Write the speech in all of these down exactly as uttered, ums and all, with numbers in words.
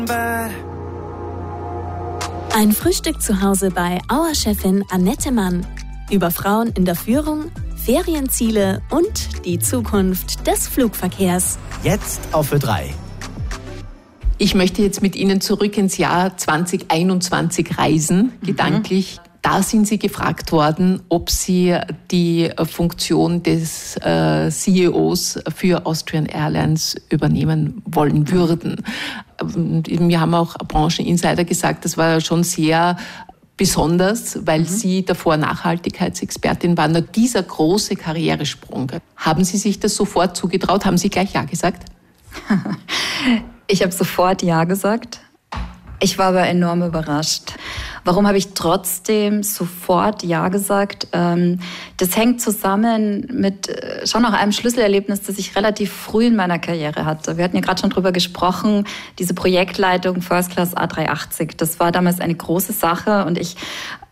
Ein Frühstück zu Hause bei Auer-Chefin Annette Mann. Über Frauen in der Führung, Ferienziele und die Zukunft des Flugverkehrs. Jetzt auf Ö drei. Ich möchte jetzt mit Ihnen zurück ins Jahr zwanzig einundzwanzig reisen, mhm. gedanklich. Da sind Sie gefragt worden, ob Sie die Funktion des äh, C E Os für Austrian Airlines übernehmen wollen würden. Wir haben auch Brancheninsider gesagt, das war schon sehr besonders, weil mhm. Sie davor Nachhaltigkeitsexpertin waren. Dieser große Karrieresprung. Haben Sie sich das sofort zugetraut? Haben Sie gleich Ja gesagt? Ich habe sofort Ja gesagt. Ich war aber enorm überrascht. Warum habe ich trotzdem sofort Ja gesagt? Das hängt zusammen mit schon auch einem Schlüsselerlebnis, das ich relativ früh in meiner Karriere hatte. Wir hatten ja gerade schon drüber gesprochen, diese Projektleitung First Class A dreihundertachtzig. Das war damals eine große Sache und ich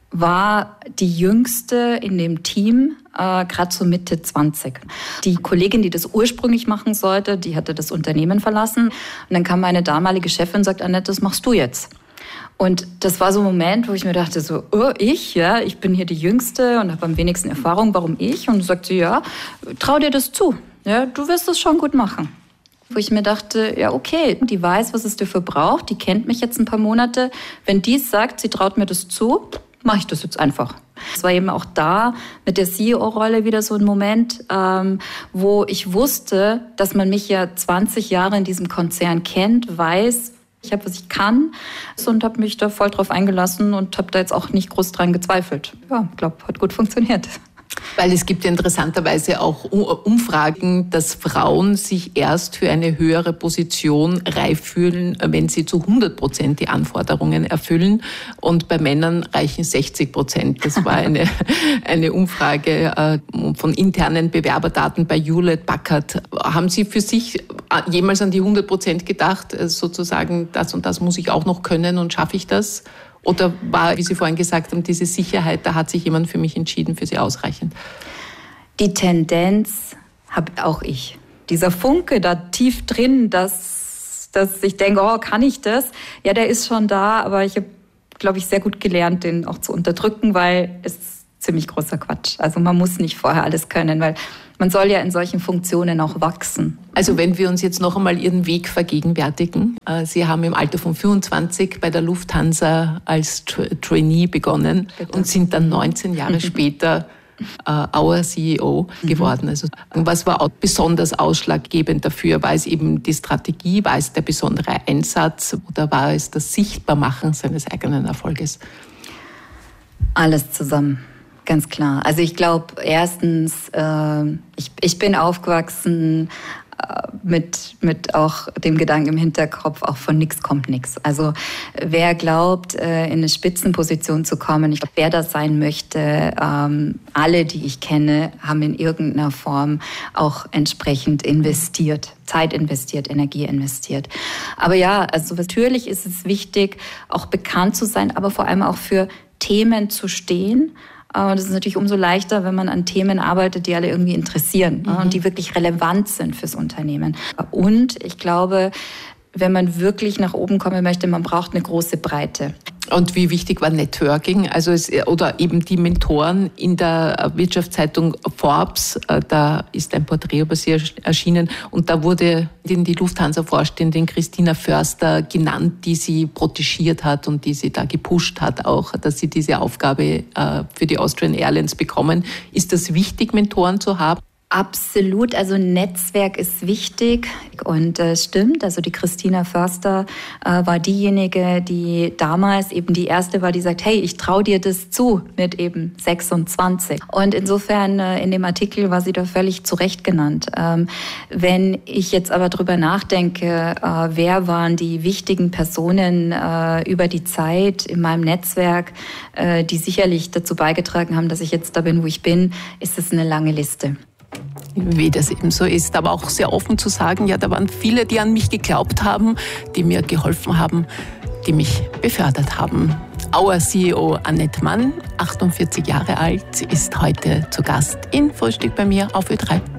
war die Jüngste in dem Team, äh, gerade so Mitte zwanzig. Die Kollegin, die das ursprünglich machen sollte, die hatte das Unternehmen verlassen. Und dann kam meine damalige Chefin und sagt, Annette, das machst du jetzt. Und das war so ein Moment, wo ich mir dachte, so, oh, ich, ja, ich bin hier die Jüngste und habe am wenigsten Erfahrung, warum ich? Und sagt sie, ja, trau dir das zu, ja, du wirst das schon gut machen. Wo ich mir dachte, ja, okay, die weiß, was es dafür braucht, die kennt mich jetzt ein paar Monate. Wenn die sagt, sie traut mir das zu, mache ich das jetzt einfach. Es war eben auch da mit der C E O-Rolle wieder so ein Moment, ähm, wo ich wusste, dass man mich ja zwanzig Jahre in diesem Konzern kennt, weiß, ich habe, was ich kann und habe mich da voll drauf eingelassen und habe da jetzt auch nicht groß dran gezweifelt. Ja, ich glaube, hat gut funktioniert. Weil es gibt ja interessanterweise auch Umfragen, dass Frauen sich erst für eine höhere Position reif fühlen, wenn sie zu hundert Prozent die Anforderungen erfüllen. Und bei Männern reichen sechzig Prozent. Das war eine, eine Umfrage von internen Bewerberdaten bei Hewlett-Packard. Haben Sie für sich jemals an die hundert Prozent gedacht, sozusagen, das und das muss ich auch noch können und schaffe ich das? Oder war, wie Sie vorhin gesagt haben, diese Sicherheit, da hat sich jemand für mich entschieden, für Sie ausreichend? Die Tendenz habe auch ich. Dieser Funke da tief drin, dass, dass ich denke, oh, kann ich das? Ja, der ist schon da, aber ich habe, glaube ich, sehr gut gelernt, den auch zu unterdrücken, weil es ist ziemlich großer Quatsch. Also man muss nicht vorher alles können, weil man soll ja in solchen Funktionen auch wachsen. Also wenn wir uns jetzt noch einmal Ihren Weg vergegenwärtigen. Sie haben im Alter von fünfundzwanzig bei der Lufthansa als Tra- Trainee begonnen Bitte. Und sind dann neunzehn Jahre später äh, Auer C E O geworden. Also was war auch besonders ausschlaggebend dafür? War es eben die Strategie, war es der besondere Einsatz oder war es das Sichtbarmachen seines eigenen Erfolges? Alles zusammen. Ganz klar. Also ich glaube, erstens, äh, ich, ich bin aufgewachsen äh, mit, mit auch dem Gedanken im Hinterkopf, auch von nichts kommt nichts. Also wer glaubt, äh, in eine Spitzenposition zu kommen, ich glaube, wer das sein möchte, ähm, alle, die ich kenne, haben in irgendeiner Form auch entsprechend investiert. Zeit investiert, Energie investiert. Aber ja, also natürlich ist es wichtig, auch bekannt zu sein, aber vor allem auch für Themen zu stehen. Und das ist natürlich umso leichter, wenn man an Themen arbeitet, die alle irgendwie interessieren, mhm. und die wirklich relevant sind fürs Unternehmen. Und ich glaube, wenn man wirklich nach oben kommen möchte, man braucht eine große Breite. Und wie wichtig war Networking? Also es, oder eben die Mentoren in der Wirtschaftszeitung Forbes, da ist ein Porträt über sie erschienen und da wurde die Lufthansa-Vorständin Christina Förster genannt, die sie protegiert hat und die sie da gepusht hat auch, dass sie diese Aufgabe für die Austrian Airlines bekommen. Ist das wichtig, Mentoren zu haben? Absolut, also Netzwerk ist wichtig und es äh, stimmt, also die Christina Förster äh, war diejenige, die damals eben die erste war, die sagt, hey, ich traue dir das zu mit eben sechsundzwanzig. Und insofern äh, in dem Artikel war sie da völlig zu Recht genannt. Ähm, wenn ich jetzt aber drüber nachdenke, äh, wer waren die wichtigen Personen äh, über die Zeit in meinem Netzwerk, äh, die sicherlich dazu beigetragen haben, dass ich jetzt da bin, wo ich bin, ist es eine lange Liste. Wie das eben so ist, aber auch sehr offen zu sagen, ja, da waren viele, die an mich geglaubt haben, die mir geholfen haben, die mich befördert haben. Auer C E O Annette Mann, achtundvierzig Jahre alt, ist heute zu Gast in Frühstück bei mir auf Ö drei.